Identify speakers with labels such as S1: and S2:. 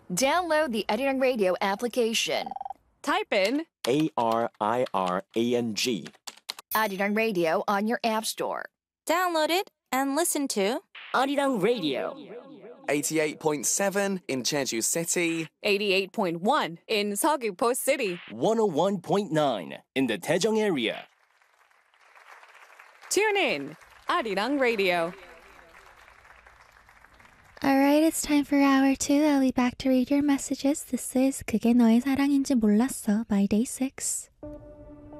S1: Download the Arirang Radio application.
S2: Type in
S3: ARIRANG.
S1: Arirang Radio on your app store.
S4: Download it and listen to
S5: Arirang Radio.
S6: 88.7 in Jeju City.
S2: 88.1 in Seogwipo City.
S5: 101.9 in the Daejeong area.
S2: Tune in, Arirang Radio.
S7: Alright, it's time for hour 2. I'll be back to read your messages. This is 그게 너의 사랑인지 몰랐어 by Day 6.